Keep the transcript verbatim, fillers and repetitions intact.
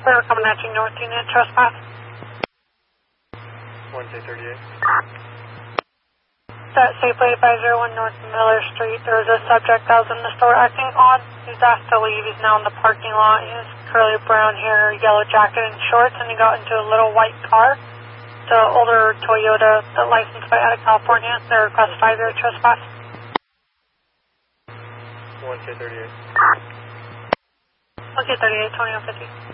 We're coming at you, North Unit, trespass. one J thirty-eight. That Safeway five oh one North Miller Street, there was a subject that was in the store acting odd. He's asked to leave. He's now in the parking lot. He has curly brown hair, yellow jacket, and shorts, and he got into a little white car. It's an older Toyota, the licensed by out of California. They're request five zero trespass. one K thirty-eight. one K thirty-eight, twenty-one fifty.